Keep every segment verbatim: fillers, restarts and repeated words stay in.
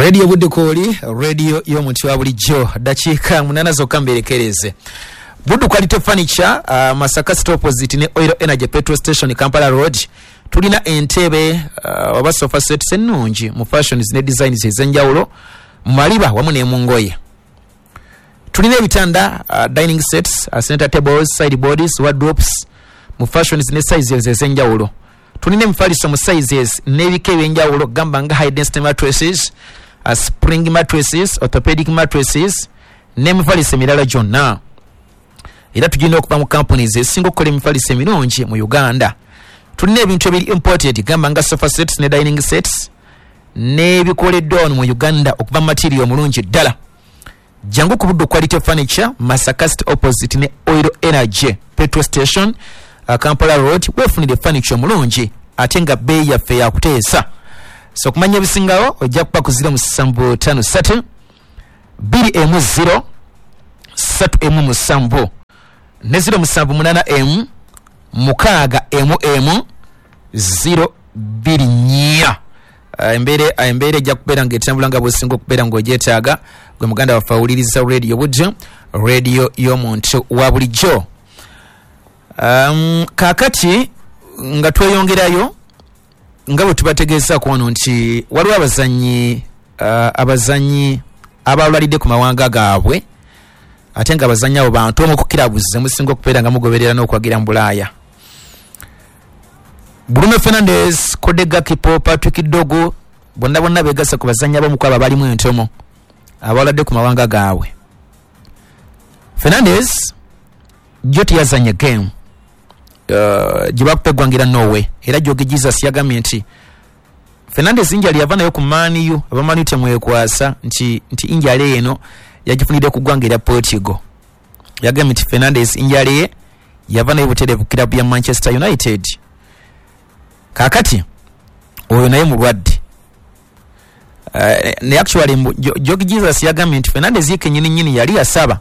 Radio Budukoli, radio y'omuntu wa bulijjo, dakiika munana zokka mberekereze. Budu Quality Furniture, uh, Masaka Street opposite ne Oil Energy Petrol Station Kampala Road. Tulina entebe uh, oba sofa sets ennungi mu fashions ne designs ez'enjawulo mu maliba wamu ne mu ngoye. Tulina ebitanda, uh, dining sets, uh, center tables, side bodies, wardrobes mu fashions ne sizes ez'enjawulo. Tulina emifaliso mu sizes n'ebika ebyenjawulo gamba nga high density mattresses, uh, spring mattresses, orthopedic mattresses n'emifaliso emirala gyonna. Era tujina okuba mu companies esinga okukola emifaliso emirungi mu Uganda. Tulina ebintu ebiri imported gamba nga sofa sets ne dining sets n'ebikoleddwa mu Uganda okuba material mulungi ddala. Jangu ku Budu Quality Furniture, Masaka Street opposite ne Oil Energy Petrol Station, uh, Kampala Road, wefunire furniture mulungi ate nga bei yaffe ya kuteesa. So kumanya bisingawo ojja kuba kuzira mu Sambo tano satu bbiri emu zero satu emu musanvu ne zero musanvu munana emu mukaaga emu emu zero bbiri nnya. Embere embere ejja kubeera ng'etambula nga bw'osinga okubeera ng'ogyetaaga gwe muganda waffe awuliriza radio Buddu, radio y'omuntu wa bulijjo. Um, kakati nga tweyongerayo nga bwe tubategeeza ku wano nti waliwo abazannyi uh, abazannyi abalwalidde ku mawanga gaabwe ate nga abazannyi abo bantu omu ku kirabuze musinga okubeera nga mugoberera n'okwagira mu Bulaaya. Bruno Fernandes, Kodega Kipo, Patrick Dogo bonna bonna begasa ku bazannyi abamu kwaba balimu entomo abalwadde ku mawanga gaabwe. Fernandes joti yazanye game uh, gibakupegwangira Norway era Jogi Jesus yagambye nti Fernandes injali yava nayo ku Man U abamani temwekwasa nti nti injali eno yagifunide kugwangira Portugal. Yagambye nti Fernandes injali ye yava nayo buterevu club ya Manchester United. Kakati oyo naye mulwadde. Uh, ne actually Jogi Jesus yagambye nti Fernandes yike nyini nyini yali asaba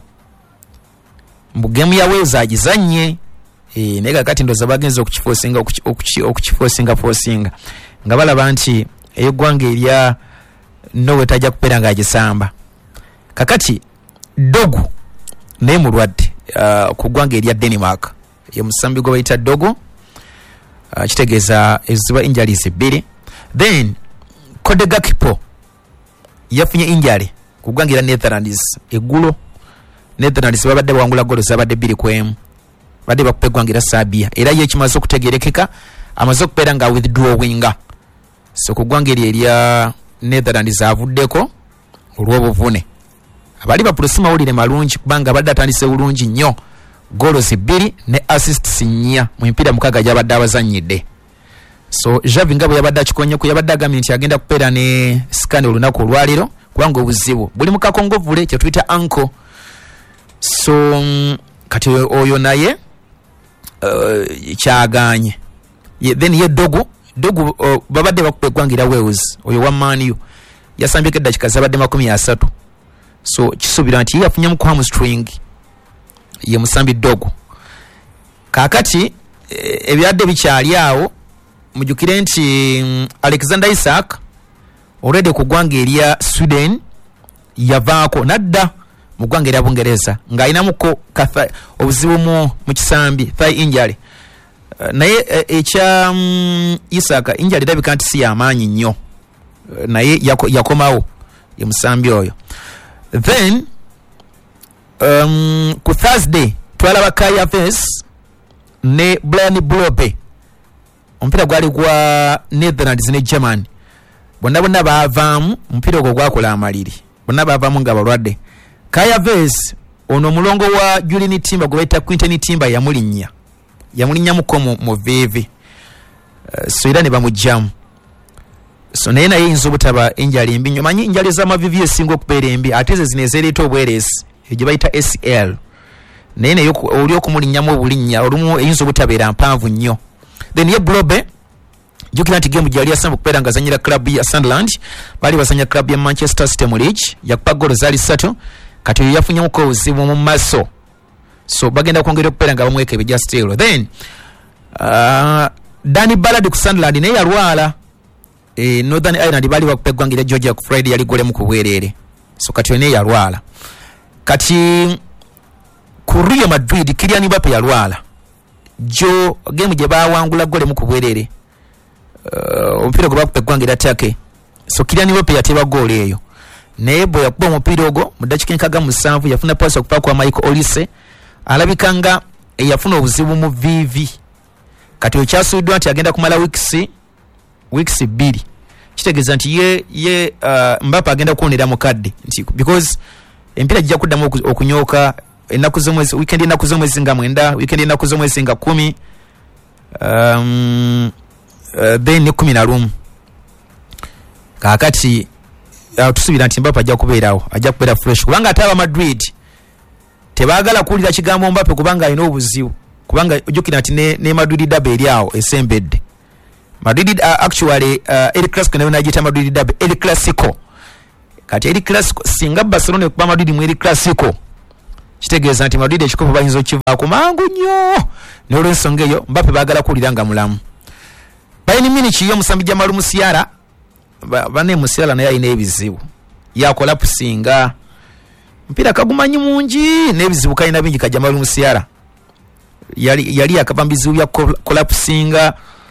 mbu game ya Wales agizanye eh nega kati ndoza bagenza okukifosinga okukifosinga fosinga nga balaba nti eyogwange erya Norway tajja kupera nga agisamba. Kakati Dogo naye mulwadde uh, ku gwange erya Denmark ye musambi gwe bayita Dogo uh, kitegeeza eziba injuries bbiri. Then Kodega Kipo yafunye injury ku gwange erya Netherlands eggulo. Netherlands babadde bawangula golo zabadde bbiri ku emu badde bakupegwangira Serbia era ye kimaze okutegerekeka amaze okubeera nga withdrawinga. So ku gwangeri erya Netherlands avuddeko olw'obuvune abali bapulusi mawulire malungi kubanga badde atandise bulungi nnyo golo bbiri ne assists nnya mu mpira mukaga gyabadde abazannyidde. So Javi ngabo yabadde akikonye ku yabadde agambye nti agenda kupeera ne scan olunaku olwaliro kubanga obuzibu buli mu kakongovule kye tuyita ankle. So um, kati oyo naye uh, kyaganye ye, then ye Dogo Dogo uh, babadde bakupegwangira Wales oyo wa Man U yasambye kedakika zabadde makumi asatu. So kisubira nti yafunye mu hamstring ye musambi Dogo. Kakati e, ebyadde bikyali awo mujukire nti um, Alexander Isak already ku gwange erya Sweden yavaako nadda mu gwange erya Bungereza nga ayinamuko obuzibu mu mu kisambi thigh injury. Uh, naye ekya um, Isaka injury dabika nti si amaanyi nnyo uh, naye yako, yakomawo ye musambi oyo. Then um, ku Thursday twalaba Kaya Vance ne Brian Brobe ompira gwali gwa Netherlands ne Germany bonna bonna baavaamu ompira ogwo gwakola amaliri bonna baavaamu nga balwadde. Kaya Vance ono mulongo wa Julian Timber gwe bayita Quinton Timber yamulinnya yamulinnya mukomo mu vivi uh, so era ne bamujjamu. So naye naye yinza obutaba enjali mbi nnyo manyi enjali z'amavivi esinga okubeera embi ate ze zino ezeereeta obwereesi egye bayita S L naye naye oli okumulinnyamu obulinnya olumu eyinza obutabeera mpanvu nnyo. Then ye Blobe jukira nti game gyali asamba okubeera nga azanyira club ya Sunderland bali bazanya club ya Manchester City mu league yakupa golo zali ssatu kati yafunye mu obuzibu mu maso. So bagenda kwongera okubeera nga bamweka ebijja still. Then uh, Danny Ballard ku Sunderland naye yalwala e Northern Ireland bali bakupegwangira Georgia ku Friday yali gole mu kubwerere so kati ene yalwala kati ku Real Madrid Kylian Mbappe yalwala jo game je bawangula gole mu kubwerere uh, ompira gwa bakupegwangira take so Kylian Mbappe yateba gole eyo nebo yakuba omupira ogwo mu dakika nkaga musanvu yafuna pass okupa kwa Michael Olise alabikanga yafuna obuzibu mu V V kati okyasuddwa nti agenda kumala weeks weeks bbiri kitegeza nti ye ye uh, Mbappe agenda kuonera mukadde nti because empira jja kuddamu okunyoka enaku zomwezi weekend enaku zomwezi nga mwenda weekend enaku zomwezi nga kumi um uh, then ne kumi na lumu kakati uh, tusubira nti Mbappe ajja kubeerawo ajja kubeera fresh kubanga ataba Madrid tebagala kulira kigambo Mbappe kubanga alina obuzibu kubanga ojukira nti ne, ne Madrid dabe eriawo esembedde Madrid uh, actually uh, El Clasico nayo najita Madrid dabe El Clasico kati El Clasico singa Barcelona kuba Madrid mu El Clasico kitegeeza nti Madrid ekikopo bayinza okiva ku mangu nnyo n'olwensonga eyo Mbappe baagala kulira nga mulamu Bayern Munich yo musambi Jamal Musiala bane Musiala naye alina ebizibu yakola pusinga mpira kagumanyi mungi n'ebizibu kalina bingi ka Jamal Musiala yali yali akabambizi bya collapsinga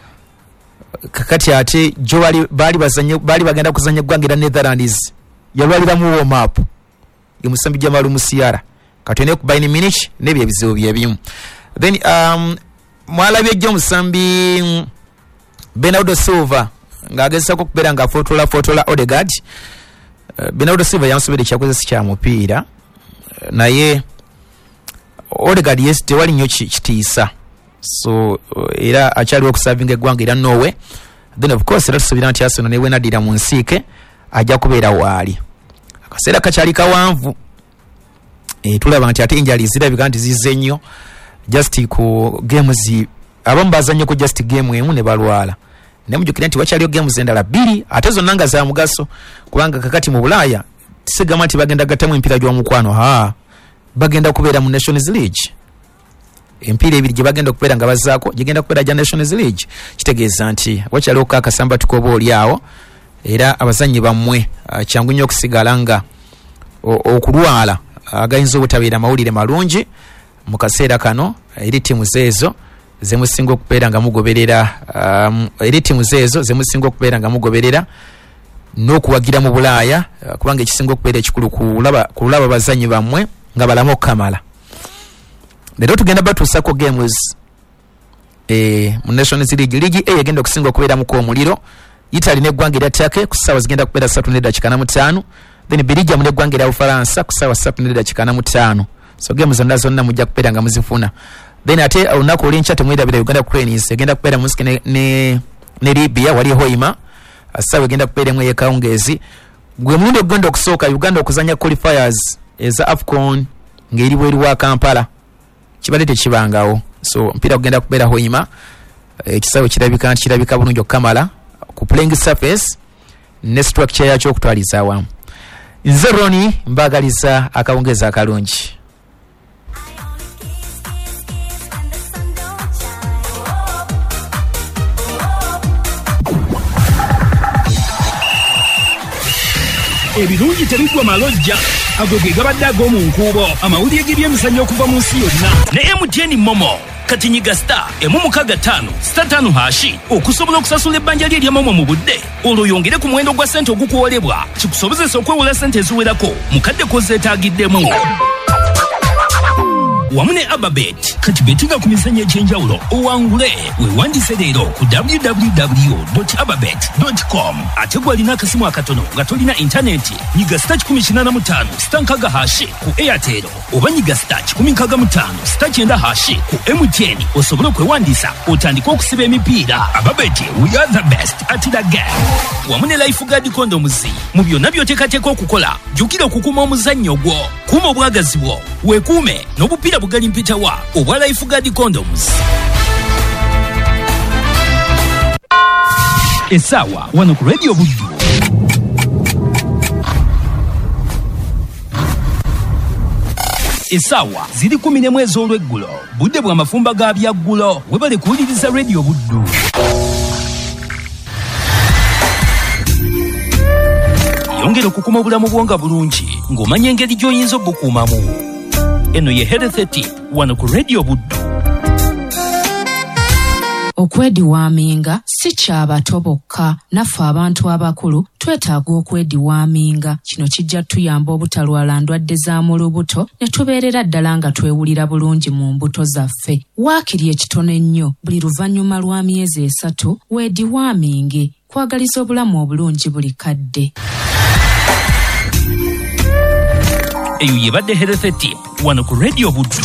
kakati ate jo bali bali bazanye bali bagenda kuzanya gwangira Netherlands yalwalira mu warm up yemusambi Jamal Musiala katene ku Bayern Munich nebye ebizibu byebimu then um mwalabye jo musambi Bernardo Silva ngageza ko kubera nga fotola fotola Odegaard uh, Bernardo Silva yamusubira kyakoze sikya mupiira uh, naye Odegaard yes tewali nnyo kitiisa so uh, era akyali okusavinga eggwanga era Norway then of course era tusubira nti Arsenal ne wenadira mu nsiike ajja kubeera waali akaseera kakyali kawanvu e, tulaba nti ate injali zirabika nti zizze nnyo just ku games abamu bazanye ku just game emu ne balwala nemujukira nti wakyaliyo games endala bbiri ate zonna nga za mugaso kubanga kakati mu Bulaaya tisigama nti bagenda gattamu empira gy'omukwano ha bagenda kubeera mu Nations League empira ebiri gye bagenda okubeera nga bazaako gigenda kubeera gya Nations League kitegeeza nti wakyaliwo kakasamba tukoba oliawo era abazanyi bammwe uh, kyangu nnyo okusigala nga okulwala agayinza obutabeera mawulire malungi mu kaseera kano eri ttiimu zeezo zemusinga okubeera nga mugoberera um, eri ttiimu zeezo zemusinga okubeera nga mugoberera n'okuwagira mu Bulaaya uh, kubanga ekisinga okubeera ekikulu kulaba kulaba bazanyi bammwe nga balamu okukamala leero tugenda batuusako games eh, mu Nations League League A egenda okusinga okubeera mu kw'omuliro Italy n'eggwanga erya Turkey ku ssaawa zigenda kubeera ssatu n'eddakiika na mutaano then Belgium n'eggwanga erya Ufaransa ku ssaawa ssatu n'eddakiika na mutaano so games zonna zonna mujja kubeera nga muzifuna then ate olunaku olw'enkya temwerabira Uganda Cranes egenda kubeera musike ne, ne, ne Libya wali Hoima ssaawa egenda kubeera emu ey'ekawungeezi gwe mulundi ogenda okusooka Uganda okuzanya qualifiers eza AFCON ng'eri bweri wa Kampala kibadde tekibangawo so mpira kugenda kubeera Hoima ekisaawe kirabika nti kirabika bulungi okukamala ku playing surface ne structure yakyo okutwaliza awamu nze Roni mbagaliza akawungeezi akalungi ebirungi tebigwa malojja ago ge gabadde ag'omu nkuubo amawulire g'ebyemizannyo okuva mu nsi yonna ne M T N Momo kati nyiga star emu mukaga ttaano star ttaano hashi okusobola okusasula ebbanja lye erya Momo mu budde olwo yongere ku muwendo gwa ssente ogukuwolebwa kikusobozesa okwewola ssente eziwerako mukadde kozeetaagiddemu wamu ne Ababet kati betinga ku mizannyo egy'enjawulo owangule weewandise leero ku w w w dot ababet dot com ate gw'alina akasimu akatono nga tolina intaneti nyiga sita kikumi kina na mutaano sita nkaga hashi ku Airtel oba nyiga sita kikumi nkaga mutaano sita kyenda hashi ku M T N osobole okwewandiisa otandike okusiba emipiira. Ababet, we are the best at the game. Wamu ne Lifeguard condoms mu byonna by'oteekateeka okukola jjukira okukuuma omuzannyo gwo kuuma obwagazi bwo weekuume n'obupiira bugali mpitawa obwa Lifeguard condoms. Esawa wano ku Radio Buddu. Esawa ziri kumi n'emu ez'olweggulo budde bwa mafumba ga byaggulo webale kuwuliriza Radio Buddu. bweyongera okukuuma obulamu bwonga bulungi ng'omanya engeri gy'oyinza obukuumamu. Eno ye Health Tip wano ku Radio Buddu. Okwediwaaminga si ky'abato bokka, naffe abantu abakulu twetaaga okwediwaaminga. Kino kijja tuyamba obutalwala ndwadde za mu lubuto ne tubeerera ddala nga twewulira bulungi mu mbuto zaffe. Waakiri ekitono ennyo buli luvannyuma lwa myezi esatu weediwaaminge, kwagaliza obulamu obulungi buli kadde. Eyo yebadde Health Tip wano ku Radio Buddu.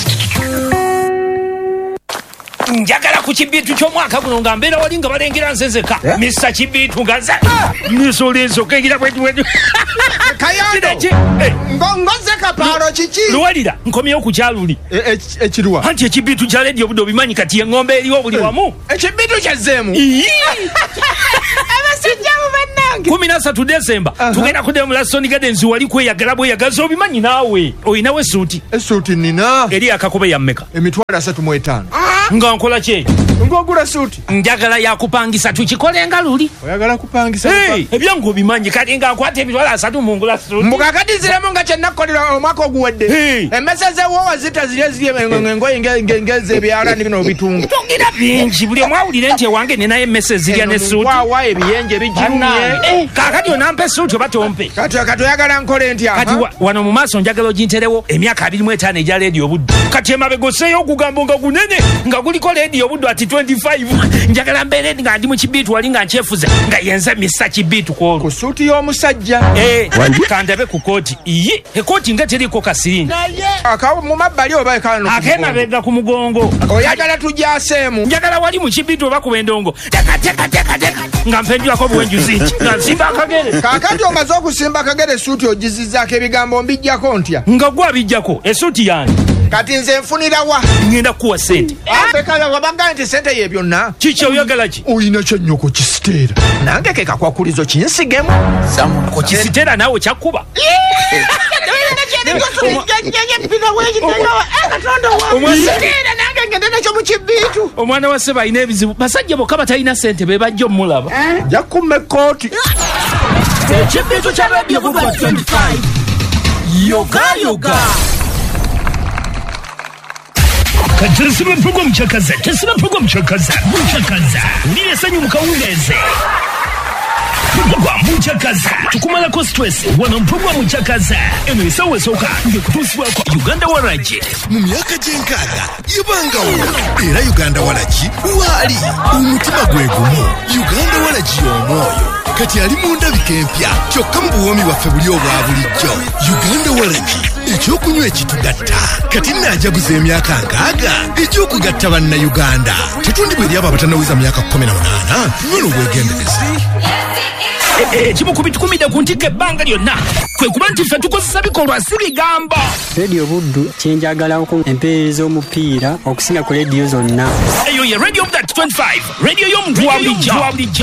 Njagala ku kibitu ky'omwaka guno nga mbeera wali nga balengera nzezeka yeah? Misa Kibitu nga nze nisole ensoka egira bwetu bwetu Kayando ngoze kaparo kiki luwalira nkomyewo ku kyaluli ekiruwa anti ekibitu kya Radio Buddu bimanyi kati engombe eriwo buli wamu ekibitu kyazeemu abasajja bannange kumi na ssatu Desemba tugenda kudde mu Laston Gardens wali kweyagala bweyagaza obimanyi naawe oyinawo essuuti essuuti nina eri akakobe ya mmeka emitwalo asatu mu etaano nga nkola kye ngogula suuti njagala yakupangisa tukikole nga luli oyagala kupangisa hey, ebyangu obimanyi kati nga nkwata ebitwalo asatu mu ngula suuti mbukakati ziremu nga kyennakolera omwaka oguwedde hey. Emmese wo wazita zirye zirye engoye ngeze ebyalani bino bitungu tugira bingi buli omwawulire nti ewange ninayo emmese zirya ne suuti wawa ebiyenje bijirumye kakati onampe suuti oba tompe kati kati oyagala nkole ntya kati wano mu maaso njagala oginterewo emyaka abiri mu etaano egya Radio Buddu kati emabega oseeyo okugamba nga gunene nga guliko Radio Buddu ati twenty-five njagala mbeere nga ndi mu kibitu wali nga nkyefuza nga yenze Misa Kibitu kwolwo ku suuti y'omusajja eh kandabe ku kooti iyi ekooti nga teriko kasirinda akawo mu mabbali oba ekano akenabega ku mugongo oyagala tujaseemu njagala wali mu kibitu oba ku bendongo teka teka teka teka nga mpendwako buwenjuzi nga nsimba akagere kakati omaze okusimba akagere suuti ogizizzaako ebigambo mbijjako ntya nga gwe abijjako esuuti yange kati nze nfunira wa ngenda kuwa sente abekala wabaga nti sente ye byonna kiki oyagala ki oyina kyanyoko kisiteera nange ke kakwakulizo kinsigemu ko kisiteera naawe kyakkuba omwana wa ssebe alina ebizibu basajja bokka batalina sente be bajja omulaba jakkumme ekooti ekibitu kya Radio Buddu twenty-five yoga yoga Katesiba mpugo mchakaza, tesiba mpugo mchakaza, mchakaza, ndiye sanyu mkaungeze. Mpugwa mchakaza, tukumalako stress, wana mpugwa mchakaza. Eno isawe soka, nge kutusiwa kwa Uganda Waraji. Mumiaka jenkaga, yibangawo. Era Uganda Waraji, wali. Umutima gwegumu, Uganda Waraji yomoyo. Kati ali munda bikempya, kyokka mbuwomi waffe buli obwa bulijjo. Uganda Waraji, ekyokunywa ekitugatta. Kati naajaguza emyaka nkaaga, ekyokugatta banna Uganda. Tetundibwa eri abo abatannawiza myaka kumi na munaana, nyono obwegendereza. Ekimu kubitukumidde ku ntikko ebbanga lyonna kwe kuba nti ffe tukozesa bikolwa si bigambo. Radio Buddu kyenjagalako empeereza omupiira okusinga ku rediyo zonna. Eyo ye Radio Buddu twenty-five, rediyo y'omuntu wa bulijjo.